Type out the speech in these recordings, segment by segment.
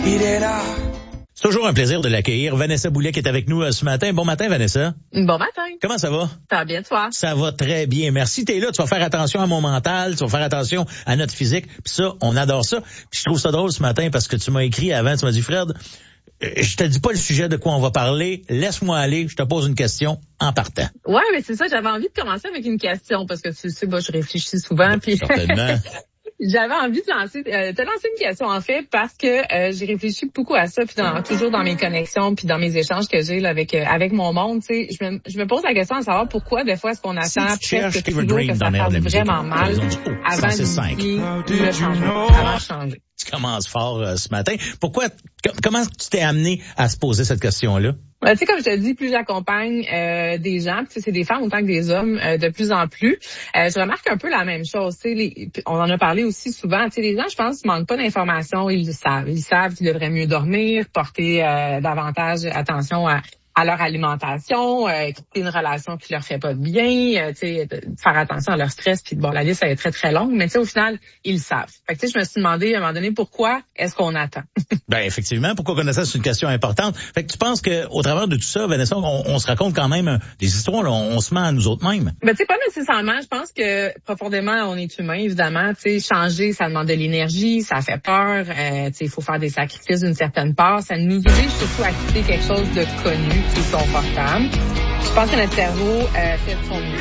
C'est toujours un plaisir de l'accueillir. Vanessa Boulet qui est avec nous ce matin. Bon matin, Vanessa. Bon matin. Comment ça va? Ça va bien, toi? Ça va très bien. Merci. T'es là. Tu vas faire attention à mon mental. Tu vas faire attention à notre physique. Puis ça, on adore ça. Puis je trouve ça drôle ce matin parce que tu m'as écrit avant. Tu m'as dit, Fred, je te dis pas le sujet de quoi on va parler. Laisse-moi aller. Je te pose une question en partant. Ouais, mais c'est ça. J'avais envie de commencer avec une question parce que tu sais, je réfléchis souvent. Puis Certainement. J'avais envie de te lancer une question en fait parce que j'ai réfléchi beaucoup à ça puis toujours dans mes connexions puis dans mes échanges que j'ai là, avec mon monde, tu sais, je me pose la question de savoir pourquoi des fois est-ce qu'on attend presque toujours que ça fasse vraiment mal avant d'initier le changement, avant de changer. Tu commences fort ce matin. Comment tu t'es amené à se poser cette question-là? Tu sais, comme je te dis, plus j'accompagne des gens, puis c'est des femmes autant que des hommes de plus en plus, je remarque un peu la même chose. Tu sais, on en a parlé aussi souvent. Tu sais, les gens, je pense, manquent pas d'informations. Ils le savent. Ils savent qu'ils devraient mieux dormir, porter davantage attention à leur alimentation, quitter une relation qui leur fait pas de bien, tu sais, faire attention à leur stress. Puis bon, la liste elle est très très longue, mais tu sais, au final, ils le savent. Fait que tu sais, je me suis demandé à un moment donné pourquoi est-ce qu'on attend. Ben effectivement, pourquoi connaître ça, c'est une question importante. Fait que tu penses que au travers de tout ça, Vanessa, on se raconte quand même des histoires, là, on se ment à nous autres mêmes. Ben tu sais, pas nécessairement. Je pense que profondément, on est humain, évidemment. Tu sais, changer, ça demande de l'énergie, ça fait peur. Tu sais, il faut faire des sacrifices d'une certaine part. Ça nous oblige surtout à quitter quelque chose de connu, qui est confortable. Je pense que notre cerveau fait de son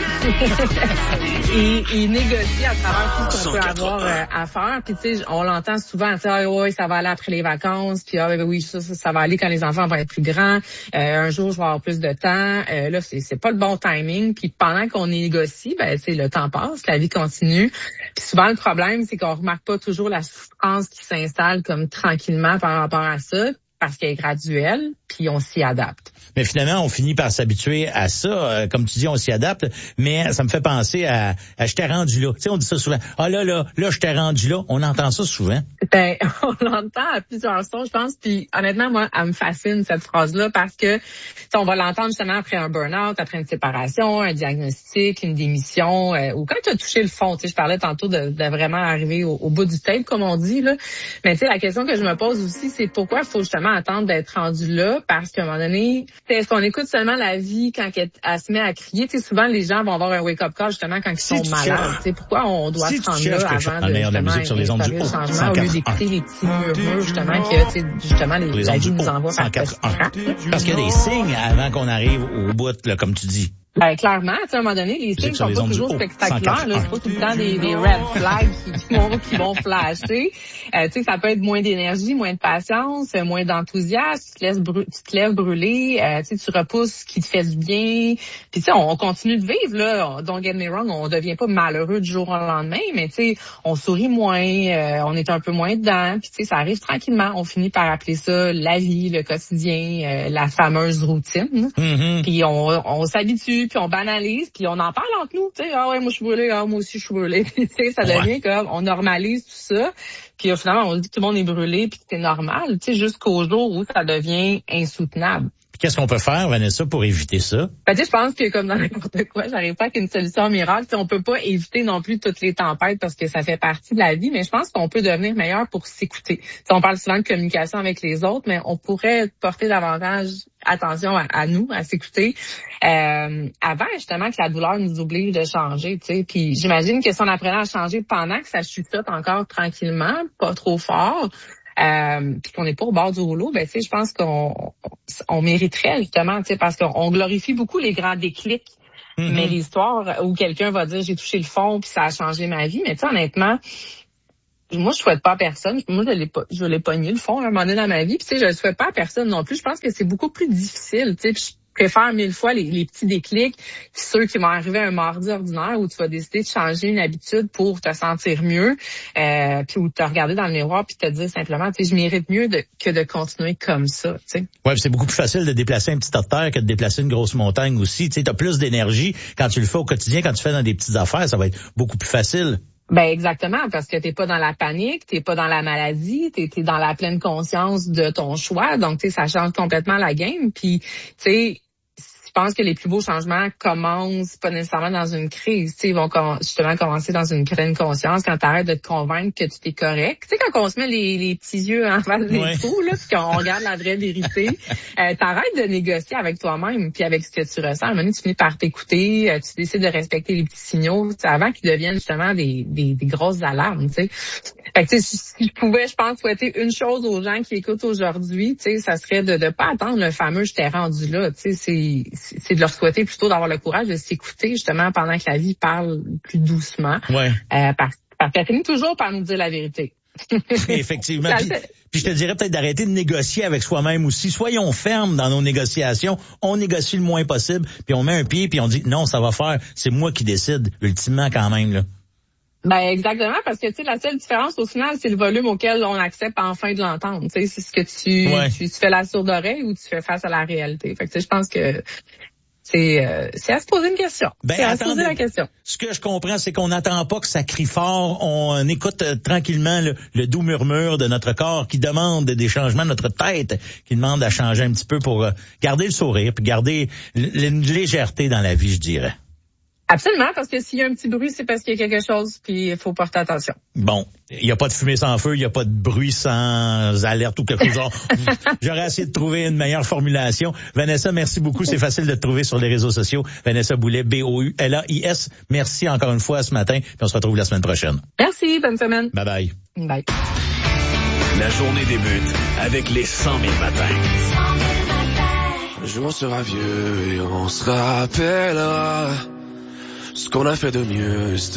mieux. Il négocie à travers tout ce qu'on peut avoir à faire. Puis tu sais, on l'entend souvent, tu sais, ah, ouais, ça va aller après les vacances. Puis ah, oui, ça va aller quand les enfants vont être plus grands. Un jour, je vais avoir plus de temps. Là, c'est pas le bon timing. Puis pendant qu'on négocie, ben, tu sais, le temps passe, la vie continue. Puis souvent, le problème, c'est qu'on remarque pas toujours la souffrance qui s'installe comme tranquillement par rapport à ça, parce qu'elle est graduelle, puis on s'y adapte. Mais finalement, on finit par s'habituer à ça. Comme tu dis, on s'y adapte. Mais ça me fait penser à je t'ai rendu là. Tu sais, on dit ça souvent. Ah là, je t'ai rendu là. On entend ça souvent. Ben, on l'entend à plusieurs sons, je pense. Puis honnêtement, moi, elle me fascine cette phrase-là parce que on va l'entendre justement après un burn-out, après une séparation, un diagnostic, une démission, ou quand tu as touché le fond. Tu sais, je parlais tantôt de vraiment arriver au bout du tape, comme on dit là. Mais tu sais, la question que je me pose aussi, c'est pourquoi il faut justement attendre d'être rendu là, parce qu'à un moment donné, est-ce qu'on écoute seulement la vie quand elle se met à crier? Tu sais, souvent, les gens vont avoir un wake-up call justement quand ils sont malades. Tu sais, pourquoi on doit se rendre là avant de justement instaurer le changement au lieu d'écouter les petits murmures justement que, tu sais, justement, la vie nous envoie par parce qu'il y a des signes avant qu'on arrive au bout, là, comme tu dis. Ben, clairement, tu sais, à un moment donné, les signes sont pas toujours spectaculaires, là. C'est pas tout le temps des red flags qui vont flasher. Tu sais, ça peut être moins d'énergie, moins de patience, moins d'enthousiasme, tu te lèves brûlé, tu sais, tu repousses ce qui te fait du bien. Puis tu sais, on continue de vivre, là. Don't get me wrong, on devient pas malheureux du jour au lendemain, mais tu sais, on sourit moins, on est un peu moins dedans. Puis tu sais, ça arrive tranquillement. On finit par appeler ça la vie, le quotidien, la fameuse routine. Mm-hmm. Puis on s'habitue, puis on banalise, puis on en parle entre nous, tu sais, ah ouais, moi je suis brûlée, ah moi aussi je suis brûlée. Tu sais, ça devient comme on normalise tout ça. Puis finalement on dit que tout le monde est brûlé puis que c'est normal, tu sais, jusqu'au jour où ça devient insoutenable. Qu'est-ce qu'on peut faire, Vanessa, pour éviter ça? Ben, tu sais, je pense que comme dans n'importe quoi, j'arrive pas avec une solution miracle. Tu sais, on peut pas éviter non plus toutes les tempêtes parce que ça fait partie de la vie, mais je pense qu'on peut devenir meilleur pour s'écouter. Tu sais, on parle souvent de communication avec les autres, mais on pourrait porter davantage attention à nous, à s'écouter, avant justement que la douleur nous oblige de changer, tu sais. Puis j'imagine que si on apprenait à changer pendant que ça chuchote encore tranquillement, pas trop fort, puis qu'on n'est pas au bord du rouleau, ben tu sais, je pense qu'on mériterait justement, tu sais, parce qu'on glorifie beaucoup les grands déclics, mais l'histoire où quelqu'un va dire j'ai touché le fond puis ça a changé ma vie, mais tu sais, honnêtement, moi je souhaite pas à personne, moi je l'ai pogné le fond à un moment donné dans ma vie, puis tu sais, je le souhaite pas à personne non plus. Je pense que c'est beaucoup plus difficile, tu sais. Je préfère 1000 fois les petits déclics, ceux qui vont arriver un mardi ordinaire où tu vas décider de changer une habitude pour te sentir mieux, puis où te regarder dans le miroir puis te dire simplement, tu sais, je mérite mieux que de continuer comme ça, tu sais. Ouais, c'est beaucoup plus facile de déplacer un petit tas de terre que de déplacer une grosse montagne aussi. Tu sais, t'as plus d'énergie quand tu le fais au quotidien, quand tu fais dans des petites affaires, ça va être beaucoup plus facile. Ben exactement, parce que t'es pas dans la panique, t'es pas dans la maladie, t'es dans la pleine conscience de ton choix. Donc tu sais, ça change complètement la game. Puis tu sais, je pense que les plus beaux changements commencent pas nécessairement dans une crise. Ils vont justement commencer dans une pleine conscience quand tu arrêtes de te convaincre que tu es correct. Tu sais, quand on se met les petits yeux en face des trous, là, puis qu'on regarde la vraie vérité, t'arrêtes de négocier avec toi-même puis avec ce que tu ressens. À un moment donné, tu finis par t'écouter, tu décides de respecter les petits signaux avant qu'ils deviennent justement des grosses alarmes. T'sais. Fait que, si je pouvais, je pense, souhaiter une chose aux gens qui écoutent aujourd'hui, ça serait de ne pas attendre le fameux « je t'ai rendu là ». C'est de leur souhaiter plutôt d'avoir le courage de s'écouter justement pendant que la vie parle plus doucement. Ouais. Parce qu'elle finit toujours par nous dire la vérité. Effectivement. Puis je te dirais peut-être d'arrêter de négocier avec soi-même aussi. Soyons fermes dans nos négociations. On négocie le moins possible, puis on met un pied, puis on dit non, ça va faire. C'est moi qui décide, ultimement quand même là. Ben exactement, parce que la seule différence au final, c'est le volume auquel on accepte enfin de l'entendre. C'est ce que tu fais la sourde oreille ou tu fais face à la réalité. Fait que je pense que c'est à se poser une question. C'est à se poser la question. Ce que je comprends, c'est qu'on n'attend pas que ça crie fort. On écoute tranquillement le doux murmure de notre corps qui demande des changements, notre tête qui demande à changer un petit peu pour garder le sourire puis garder une légèreté dans la vie, je dirais. Absolument, parce que s'il y a un petit bruit, c'est parce qu'il y a quelque chose, puis il faut porter attention. Bon, il n'y a pas de fumée sans feu, il n'y a pas de bruit sans alerte ou quelque chose. J'aurais essayé de trouver une meilleure formulation. Vanessa, merci beaucoup. C'est facile de te trouver sur les réseaux sociaux. Vanessa Boulais, B-O-U-L-A-I-S. Merci encore une fois ce matin, puis on se retrouve la semaine prochaine. Merci, bonne semaine. Bye bye. Bye. La journée débute avec les 100 000 matins. Le jour sera vieux et on se rappellera ce qu'on a fait de mieux.